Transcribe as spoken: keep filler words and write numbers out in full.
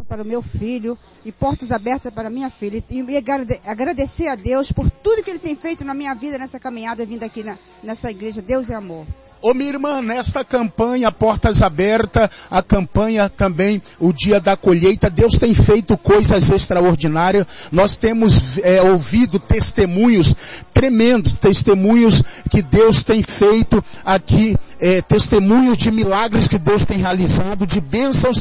para o meu filho e portas abertas para a minha filha. E agradecer a Deus por tudo que Ele tem feito na minha vida, nessa caminhada, vindo aqui na, nessa igreja. Deus é amor. Ô minha irmã, nesta campanha Portas Abertas, a campanha também, o dia da colheita, Deus tem feito coisas extraordinárias. Nós temos é, ouvido testemunhos tremendos, testemunhos que Deus tem feito aqui, é, testemunhos de milagres que Deus tem realizado, de bênçãos